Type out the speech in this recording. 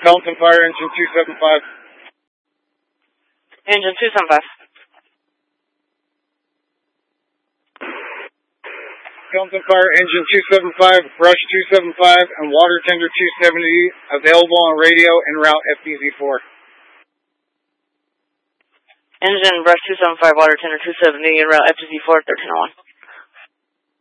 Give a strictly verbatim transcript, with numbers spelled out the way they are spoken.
Fountain Fire Engine two seven five. Engine two seven five. Fountain Fire Engine two seven five, Brush two seven five, and Water Tender two seventy available on radio en route F B Z four. Engine Brush two seven five, Water Tender two seventy en route F B Z four, thirteen oh one.